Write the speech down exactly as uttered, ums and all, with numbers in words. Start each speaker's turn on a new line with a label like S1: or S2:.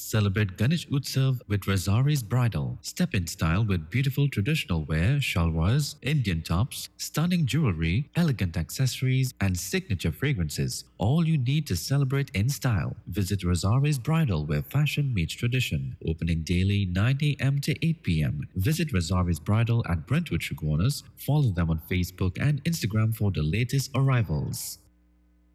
S1: Celebrate Ganesh Utsav with Razari's Bridal. Step in style with beautiful traditional wear, shalwars, Indian tops, stunning jewelry, elegant accessories, and signature fragrances. All you need to celebrate in style. Visit Razari's Bridal where fashion meets tradition. Opening daily nine a m to eight p m. Visit Razari's Bridal at Brentwood Sugarwaners. Follow them on Facebook and Instagram for the latest arrivals.